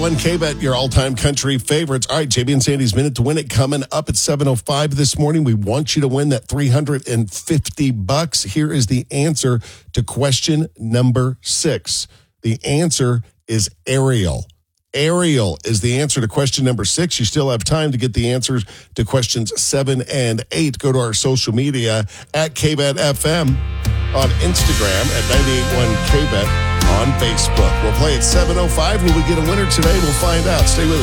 1K-Bet, your all-time country favorites. All right, JB and Sandy's Minute to Win It coming up at 7:05 this morning. We want you to win that $350. Here is the answer to question number 6. The answer is Ariel. Ariel is the answer to question number 6. You still have time to get the answers to questions 7 and 8. Go to our social media at KBET FM, on Instagram at 981KBET, on Facebook. We'll play at 7:05, and we get a winner today. We'll find out. Stay with us.